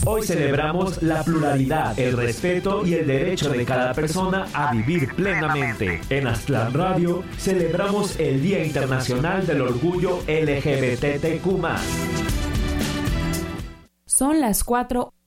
Hoy celebramos la pluralidad, el respeto y el derecho de cada persona a vivir plenamente. En Aztlán Radio celebramos el Día Internacional del Orgullo LGBTQ+. Son las 4.